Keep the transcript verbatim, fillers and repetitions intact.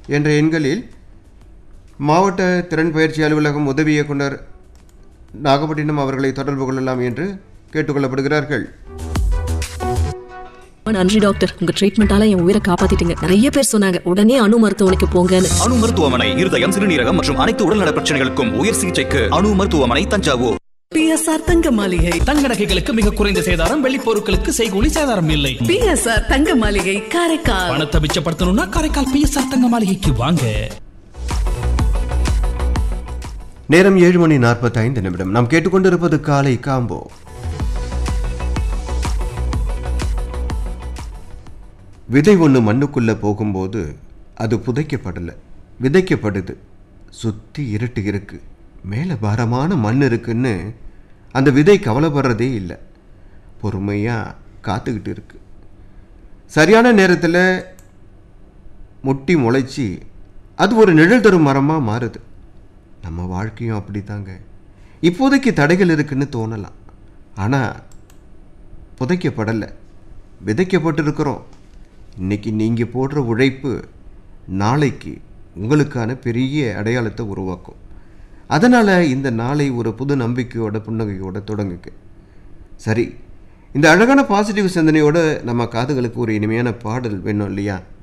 என்ற எண்களில் மாவட்ட திறன் பயிற்சி அலுவலகம் உதவி இயக்குனர் நாகப்பட்டினம் அவர்களை தொடர்பு கொள்ளலாம் என்று கேட்டுக்கொள்ளப்படுகிறார்கள். நன்றி டாக்டர், உங்க ட்ரீட்மெண்டால என் உயிரை காப்பாத்திட்டீங்க. நிறைய பேர் சொன்னாங்க உடனே அணு மருத்துவமனைக்கு போங்கன்னு. அணு மருத்துவமனை இருதயம், சிறுநீரகம் மற்றும் அனைத்து உடல்நல பிரச்சனைகளுக்கும் உயர் சிகிச்சைக்கு அணு மருத்துவமனை தஞ்சாவூர். பிஎஸ்ஆர் தங்க மாளிகை தங்க நகைகளுக்கு மிக குறைந்த சேதாரம், வெள்ளி பொருட்களுக்கு செய்கூலி சேதாரம் இல்லை. பிஎஸ்ஆர் தங்க மாளிகை காரைக்கால். பணத்தை மிச்சப்படுத்தணும்னா காரைக்கால் பிஎஸ்ஆர் தங்க மாளிகைக்கு வாங்க. நேரம் ஏழு மணி நாற்பத்தி ஐந்து நிமிடம். நாம் கேட்டுக்கொண்டிருப்பது காலை காம்போ. விதை ஒன்று மண்ணுக்குள்ளே போகும்போது அது புதைக்கப்படலை, விதைக்கப்படுது. சுற்றி இருட்டு இருக்கு, மேலே பாரமான மண் இருக்குன்னு அந்த விதை கவலைப்படுறதே இல்லை. பொறுமையாக காத்துக்கிட்டு இருக்கு. சரியான நேரத்தில் முட்டி முளைச்சி அது ஒரு நிழல் தரும் மரமாக மாறுது. நம்ம வாழ்க்கையும் அப்படி தாங்க. இப்போதைக்கு தடைகள் இருக்குன்னு தோணலாம், ஆனால் புதைக்கப்படலை, விதைக்கப்பட்டிருக்கிறோம். இன்றைக்கி நீங்கள் போடுற உழைப்பு நாளைக்கு உங்களுக்கான பெரிய அடையாளத்தை உருவாக்கும். அதனால் இந்த நாளை ஒரு புது நம்பிக்கையோட புன்னகையோட தொடங்குங்க. சரி, இந்த அழகான பாசிட்டிவ் சிந்தனையோடு நம்ம காதுகளுக்கு ஒரு இனிமையான பாடல் வேணும் இல்லையா?